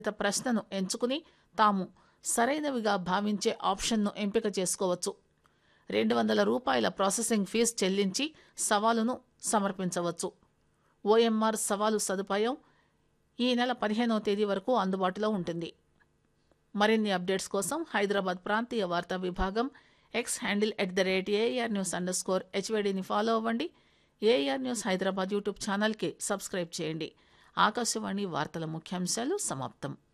ప్రశ్నను ఎంచుకుని తాము సరైనవిగా భావించే ఆప్షన్ను ఎంపిక చేసుకోవచ్చు. 200 రూపాయల ప్రాసెసింగ్ ఫీజు చెల్లించి సవాలును సమర్పించవచ్చు. ఓఎంఆర్ సవాలు సదుపాయం ఈ నెల 15వ తేదీ వరకు అందుబాటులో ఉంటుంది. మరిన్ని అప్డేట్స్ కోసం హైదరాబాద్ ప్రాంతీయ వార్తా విభాగం ఎక్స్ హ్యాండిల్ @ARNews_HYDని ఫాలో అవ్వండి. ఏఆర్ న్యూస్ హైదరాబాద్ యూట్యూబ్ ఛానల్కి సబ్స్క్రైబ్ చేయండి. ఆకాశవాణి వార్తల ముఖ్యాంశాలు సమాప్తం.